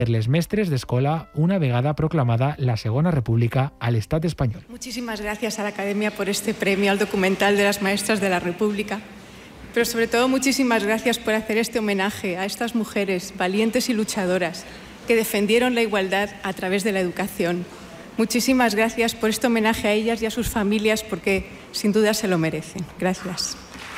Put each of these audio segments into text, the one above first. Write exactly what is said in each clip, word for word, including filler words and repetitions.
les mestres d'escola una vegada proclamada la Segona República al Estat espanyol. Muchísimas gracias a la Academia por este premio al documental de las maestras de la República, pero sobre todo muchísimas gracias por hacer este homenaje a estas mujeres valientes y luchadoras que defendieron la igualdad a través de la educación. Muchísimas gracias por este homenaje a ellas y a sus familias, porque sin duda se lo merecen. Gracias.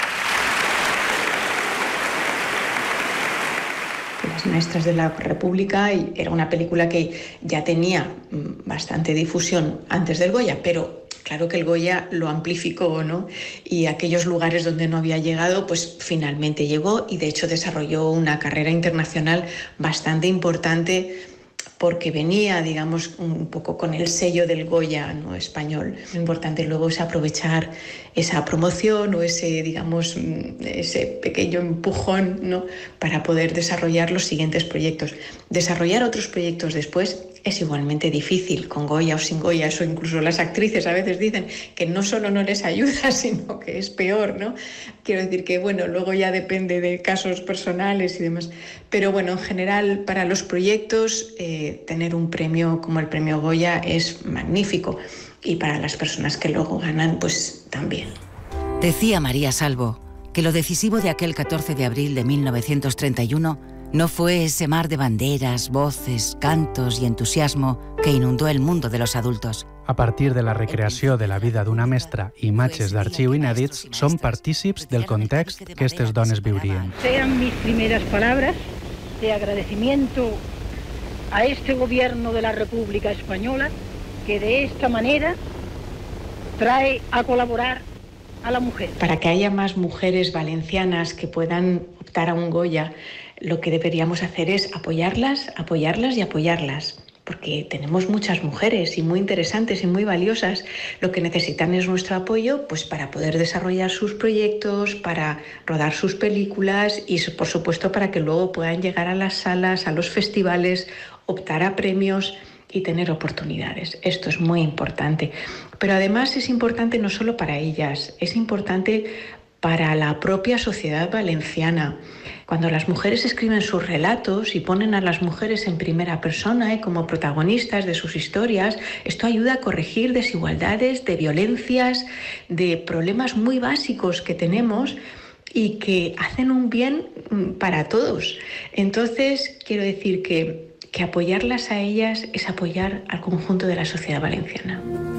Las maestras de la República era una película que ya tenía bastante difusión antes del Goya, pero claro que el Goya lo amplificó, ¿no? Y aquellos lugares donde no había llegado, pues finalmente llegó, y de hecho desarrolló una carrera internacional bastante importante, porque venía, digamos, un poco con el sello del Goya, ¿no?, español. Lo importante luego es aprovechar esa promoción o ese, digamos, ese pequeño empujón, ¿no?, para poder desarrollar los siguientes proyectos. Desarrollar otros proyectos después es igualmente difícil, con Goya o sin Goya. Eso incluso las actrices a veces dicen que no solo no les ayuda, sino que es peor, ¿no? Quiero decir que, bueno, luego ya depende de casos personales y demás. Pero bueno, en general, para los proyectos, eh, tener un premio como el premio Goya es magnífico. Y para las personas que luego ganan, pues también. Decía María Salvo que lo decisivo de aquel catorce de abril de mil novecientos treinta y uno no fue ese mar de banderas, voces, cantos i entusiasmo que inundó el mundo de los adultos. A partir de la recreació de la vida d'una mestra i imatges d'arxiu inèdits, som partícips del context que aquestes dones viurien. Sean mis primeras palabras de agradecimiento a este gobierno de la República Española, que de esta manera trae a colaborar a la mujer. Para que haya más mujeres valencianas que puedan optar a un Goya, lo que deberíamos hacer es apoyarlas, apoyarlas y apoyarlas, porque tenemos muchas mujeres y muy interesantes y muy valiosas. Lo que necesitan es nuestro apoyo, pues para poder desarrollar sus proyectos, para rodar sus películas y, por supuesto, para que luego puedan llegar a las salas, a los festivales, optar a premios y tener oportunidades. Esto es muy importante. Pero además es importante no solo para ellas, es importante para la propia sociedad valenciana. Cuando las mujeres escriben sus relatos y ponen a las mujeres en primera persona, ¿eh?, como protagonistas de sus historias, esto ayuda a corregir desigualdades, de violencias, de problemas muy básicos que tenemos y que hacen un bien para todos. Entonces, quiero decir que, que apoyarlas a ellas es apoyar al conjunto de la sociedad valenciana.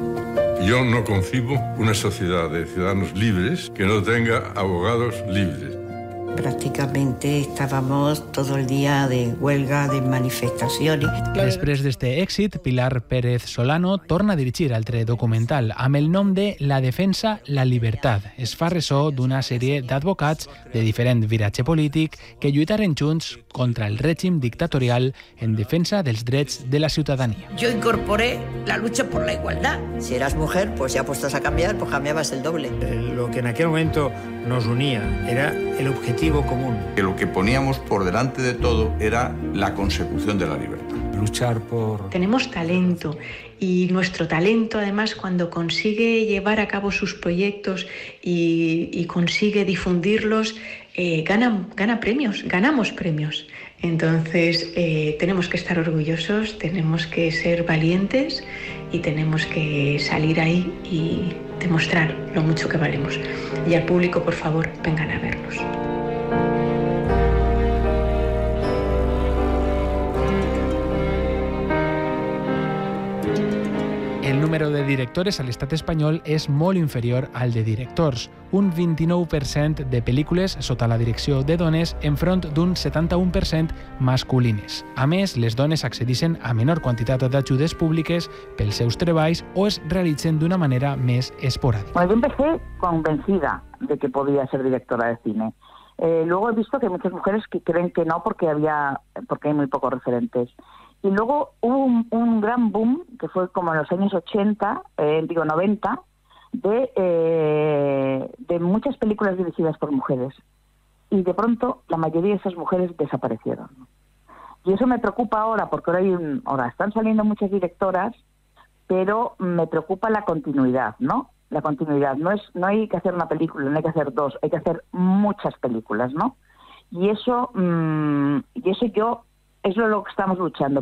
Yo no concibo una sociedad de ciudadanos libres que no tenga abogados libres. Prácticamente estábamos todo el día de huelga, de manifestaciones. Després d'este èxit, Pilar Pérez Solano torna a dirigir altre documental amb el nom de La defensa, la libertat. Es fa ressò d'una sèrie d'advocats de diferent viratge polític que lluitaren junts contra el règim dictatorial en defensa dels drets de la ciutadania. Yo incorporé la lucha por la igualdad. Si eras mujer, pues ya puestos a cambiar, pues cambiabas el doble. Eh, lo que en aquel momento nos unía era el objetivo común. Que lo que poníamos por delante de todo era la consecución de la libertad. Luchar por... Tenemos talento y nuestro talento, además, cuando consigue llevar a cabo sus proyectos y, y consigue difundirlos, eh, gana, gana premios, ganamos premios. Entonces, eh, tenemos que estar orgullosos, tenemos que ser valientes y tenemos que salir ahí y demostrar lo mucho que valemos. Y al público, por favor, vengan a verlos. El número de directores a l'estat espanyol és molt inferior al de directors, un vint-i-nou per cent de pel·lícules sota la direcció de dones enfront d'un setanta-u per cent masculines. A més, les dones accedeixen a menor quantitat d'ajudes públiques pels seus treballs o es realitzen d'una manera més esporàdica. Bueno, yo empecé convencida de que podía ser directora de cine. Eh, luego he visto que hay muchas mujeres que creen que no porque había, porque hay muy pocos referentes. Y luego hubo un, un gran boom, que fue como en los años ochenta, eh, digo noventa, de, eh, de muchas películas dirigidas por mujeres. Y de pronto la mayoría de esas mujeres desaparecieron. Y eso me preocupa ahora, porque ahora, hay un, ahora están saliendo muchas directoras, pero me preocupa la continuidad, ¿no? La continuidad. No es, no hay que hacer una película, no hay que hacer dos, hay que hacer muchas películas, ¿no? Y eso, mmm, y eso yo... es lo que estamos luchando.